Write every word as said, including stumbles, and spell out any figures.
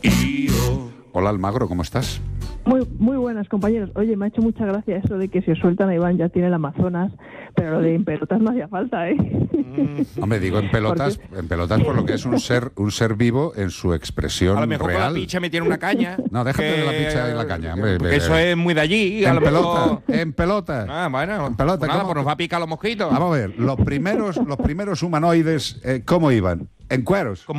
Hola Almagro, ¿cómo estás? Muy, muy buenas, compañeros. Oye, me ha hecho mucha gracia eso de que si os sueltan a Iván ya tiene el Amazonas, pero lo de en pelotas no hacía falta, ¿eh? Mm. Hombre, digo en pelotas, porque... en pelotas por lo que es un ser un ser vivo en su expresión real. A lo mejor real. con la picha me tiene una caña. No, déjate que... de la picha y la caña. Hombre, porque eso es muy de allí. En a lo pelota, mejor... en pelota. Ah, bueno. En pelota. Pues nada, ¿cómo? pues nos va a picar los mosquitos. Vamos a ver, los primeros, los primeros humanoides, eh, ¿cómo iban? En cueros. Como